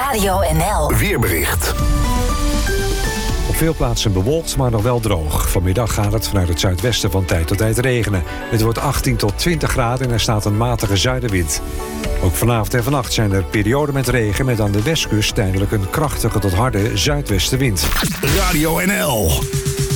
Radio NL. Weerbericht. Op veel plaatsen bewolkt, maar nog wel droog. Vanmiddag gaat het vanuit het zuidwesten van tijd tot tijd regenen. Het wordt 18 tot 20 graden en er staat een matige zuidenwind. Ook vanavond en vannacht zijn er perioden met regen... met aan de westkust tijdelijk een krachtige tot harde zuidwestenwind. Radio NL.